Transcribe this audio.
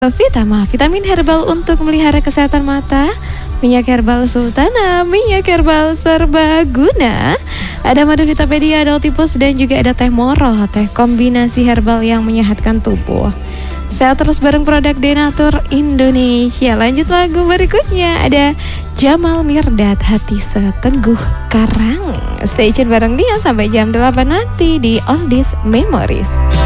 Vitama, vitamin herbal untuk melihara kesehatan mata. Minyak herbal Sultana, minyak herbal serbaguna. Ada madu Vitapedia, ada Otipus, dan juga ada teh moro, teh kombinasi herbal yang menyehatkan tubuh. Sehat terus bareng produk Denatur Indonesia. Lanjut lagu berikutnya, ada Jamal Mirdad, Hati Seteguh Karang. Stay tune bareng dia sampai jam 8 nanti di Oldies Memories.